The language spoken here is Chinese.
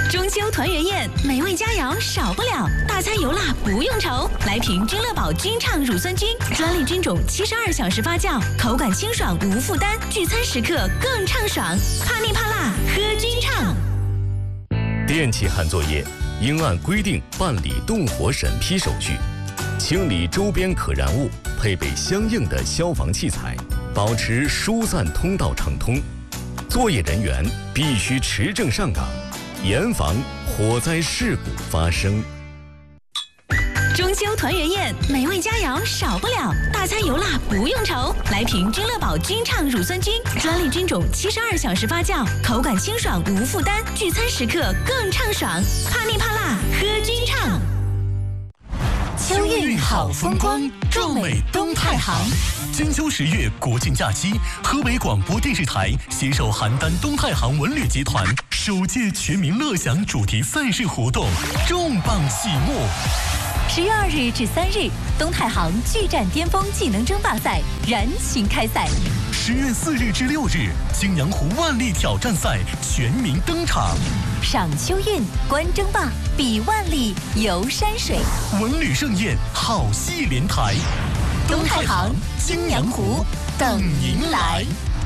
中秋团圆宴，美味佳肴少不了，大餐油辣不用愁。来瓶君乐宝君畅乳酸菌，专利菌种，72小时发酵，口感清爽无负担，聚餐时刻更畅爽。怕腻怕辣，喝君畅。 电气焊作业应按规定办理动火审批手续，清理周边可燃物，配备相应的消防器材，保持疏散通道畅通。作业人员必须持证上岗，严防火灾事故发生。 中秋团圆宴，美味佳肴少不了，大餐油辣不用愁。来瓶君乐宝君畅乳酸菌，专利菌种，72小时发酵，口感清爽无负担，聚餐时刻更畅爽。怕腻怕辣，喝君畅。 秋韵好风光，壮美东太行。金秋10月国庆假期，河北广播电视台携手邯郸东太行文旅集团首届全民乐享主题赛事活动重磅启幕。 10月2日至3日，东太行巨战巅峰技能争霸赛燃情开赛。 10月4日至6日，泾阳湖万历挑战赛全民登场。 赏秋韵，观争霸，比万历，游山水， 文旅盛宴，好戏连台。 东太行、泾阳湖等您来。